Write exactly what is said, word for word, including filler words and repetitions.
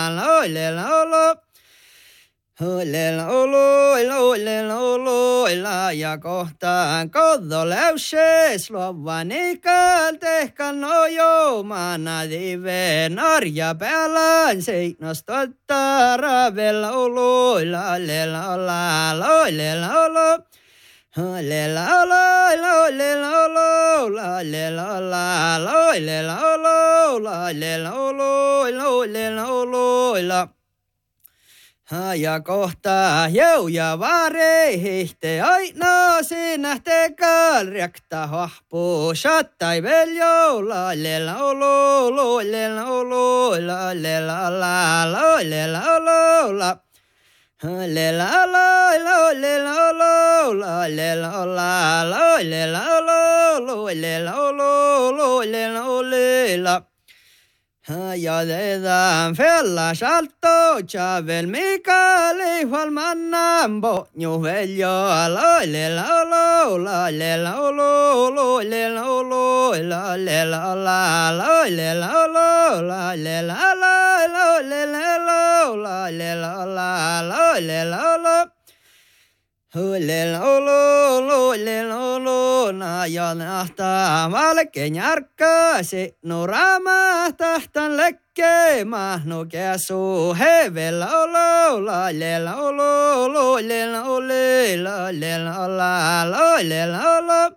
la le la la le la la le la la ja kohtaan kodoleuses luovanikal tehkan nojo manadive narja päällään seinastottaa ravella la le la la la le la la le la la la le la la la le la la la le la la la le la la la le la la ja kohta jau ja vare hihte aina sinä tekal rekta hahpu shattai veljo la le la la le la la le la la la le la la le la la la le la la la le la la la le la la la le la la le la la ja tehdään fella salto chavel mikali valmannan bonju veljo la le la la la le la la la le la la la le la la la le la la la le la la la le la la la le la la la le la la le la la le la la na ja nahta valken jarkka se no rama tahtan lekke mahnu käsu hevel la la le la la le la la le la la la le la la